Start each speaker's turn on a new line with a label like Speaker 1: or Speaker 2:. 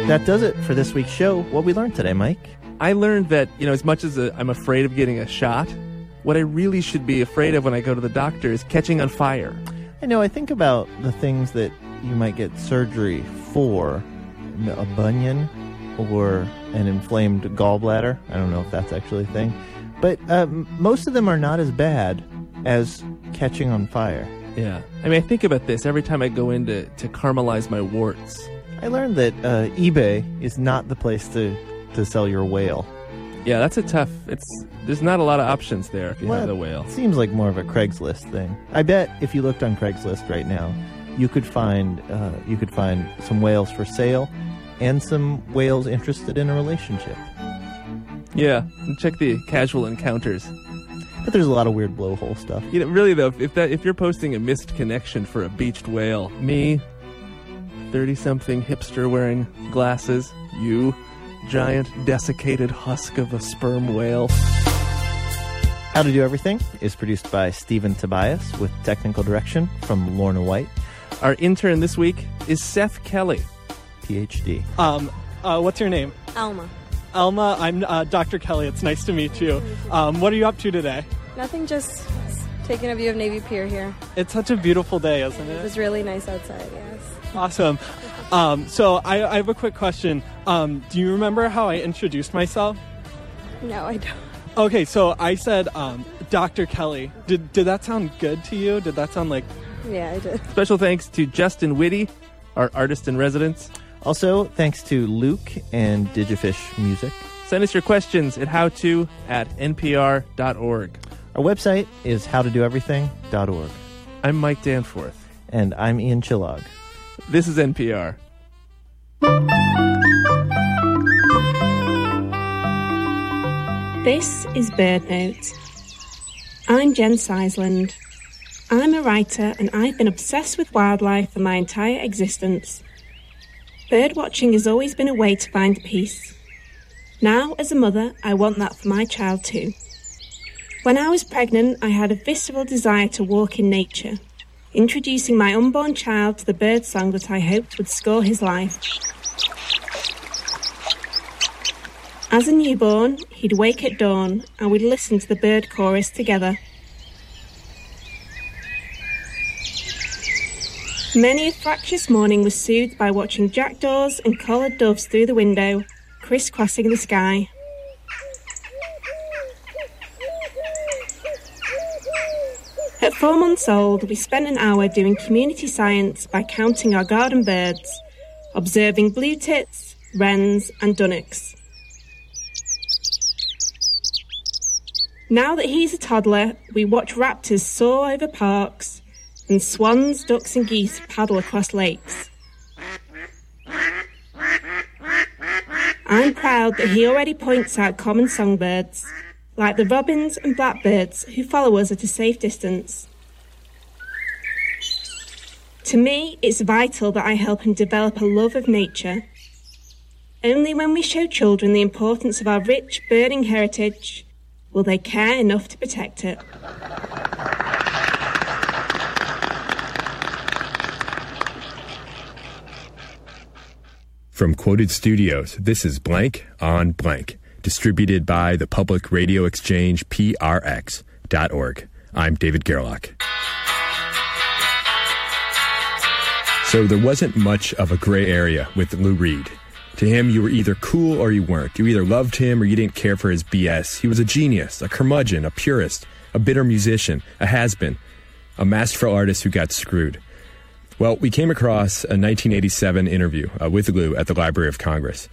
Speaker 1: That does it for this week's show. What we learned today, Mike?
Speaker 2: I learned that, as much as I'm afraid of getting a shot, what I really should be afraid of when I go to the doctor is catching on fire.
Speaker 1: I think about the things that you might get surgery for, a bunion or an inflamed gallbladder. I don't know if that's actually a thing. But most of them are not as bad as catching on fire.
Speaker 2: Yeah. I think about this every time I go in to caramelize my warts.
Speaker 1: I learned that eBay is not the place to sell your whale.
Speaker 2: Yeah, that's there's not a lot of options there if you have the whale.
Speaker 1: It seems like more of a Craigslist thing. I bet if you looked on Craigslist right now, you could find some whales for sale and some whales interested in a relationship.
Speaker 2: Yeah, check the casual encounters.
Speaker 1: But there's a lot of weird blowhole stuff.
Speaker 2: Really though, if you're posting a missed connection for a beached whale, me, 30-something hipster wearing glasses, you, giant desiccated husk of a sperm whale.
Speaker 1: How to Do Everything is produced by Stephen Tobias with technical direction from Lorna White.
Speaker 2: Our intern this week is Seth Kelly,
Speaker 1: PhD.
Speaker 3: What's your name?
Speaker 4: Alma.
Speaker 3: Alma, I'm Dr. Kelly. It's nice to meet you. What are you up to today?
Speaker 4: Nothing, just taking a view of Navy Pier here.
Speaker 3: It's such a beautiful day, isn't it?
Speaker 4: It was really nice outside, yes.
Speaker 3: Awesome. So I have a quick question. Do you remember how I introduced myself?
Speaker 4: No, I don't.
Speaker 3: Okay, so I said Dr. Kelly. Did that sound good to you? Did that sound like...
Speaker 4: Yeah, I did.
Speaker 2: Special thanks to Justin Whitty, our artist in residence.
Speaker 1: Also, thanks to Luke and Digifish Music.
Speaker 2: Send us your questions at howto@npr.org.
Speaker 1: Our website is howtodoeverything.org.
Speaker 2: I'm Mike Danforth.
Speaker 1: And I'm Ian Chillog.
Speaker 2: This is NPR.
Speaker 5: This is Bird Note. I'm Jen Seisland. I'm a writer and I've been obsessed with wildlife for my entire existence. Birdwatching has always been a way to find peace. Now, as a mother, I want that for my child too. When I was pregnant, I had a visceral desire to walk in nature, introducing my unborn child to the birdsong that I hoped would score his life. As a newborn, he'd wake at dawn and we'd listen to the bird chorus together. Many a fractious morning was soothed by watching jackdaws and collared doves through the window, crisscrossing the sky. At 4 months old, we spent an hour doing community science by counting our garden birds, observing blue tits, wrens and dunnocks. Now that he's a toddler, we watch raptors soar over parks and swans, ducks and geese paddle across lakes. I'm proud that he already points out common songbirds, like the robins and blackbirds who follow us at a safe distance. To me, it's vital that I help him develop a love of nature. Only when we show children the importance of our rich birding heritage will they care enough to protect it.
Speaker 6: From Quoted Studios, this is Blank on Blank, distributed by the Public Radio Exchange, PRX.org. I'm David Gerlach. So there wasn't much of a gray area with Lou Reed. To him, you were either cool or you weren't. You either loved him or you didn't care for his BS. He was a genius, a curmudgeon, a purist, a bitter musician, a has-been, a masterful artist who got screwed. Well, we came across a 1987 interview with Lou at the Library of Congress.